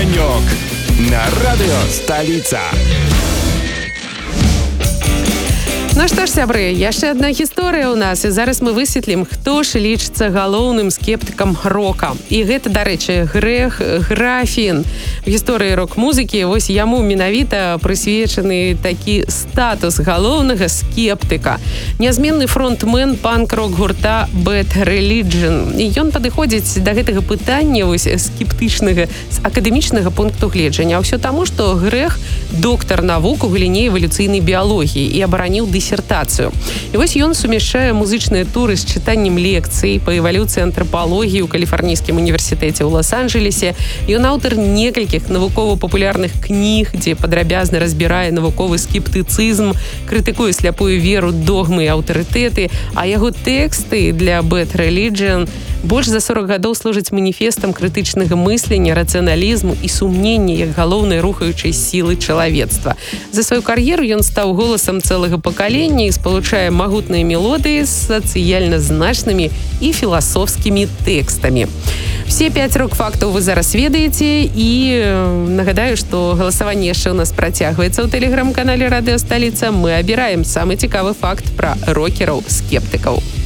Огонек на радио «Столица». Ну што ж, сябры, яшчэ адна гісторыя ў нас, і зараз мы высветлім, хто ж лічыцца галоўным скептыкам рока. І гэта, дарэчы, Грег Графін. В гісторыі рок-музыкі вось яму менавіта прысвечаны такі статус галоўнага скептыка. Нязменны фронтмен панк-рок гурта Bad Religion. І ён падыходзіць да гэтага пытання вось скептычнага з акадэмічнага пункту гледжання. А ўсё таму, што Грег доктар навук у галіне эвалюцыйнай біялогіі і абараніў дысертацыю. І вось ён сумяшчае музычныя туры з чытаннем лекцый па эвалюцыі антрапалогіі ў Каліфарнійскім універсітэце ў Лос-Анджелесе. Ён аўтар некалькіх навукова-папулярных кніг, дзе падрабязна разбірае навуковы скептыцызм, крытыкуе сляпую веру, догмы і аўтарытэты, а яго тэксты для Bad Religion больш за 40 гадоў служаць маніфестам крытычнага мыслення, рацыяналізму і сумнення як галоўнай рухаючай сілы чалавецтва. За сваю кар'еру ён стаў голасам цэлага пакалення і спалучае магутныя мелодыі з сацыяльна значнымі і філасофскімі тэкстамі. Все 5 рок-фактаў вы зараз ведаеце, і нагадаю, што галасаванне яшчэ ў нас працягваецца ў тэлеграм-канале «Радыё Сталіца». Мы абіраем самы цікавы факт пра рокераў-скептыкаў.